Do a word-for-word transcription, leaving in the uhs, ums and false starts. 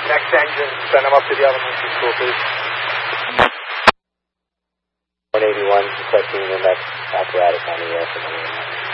Next engine, send them up to the elementary school, please. one eighty-one, requesting the next apparatus on the air for the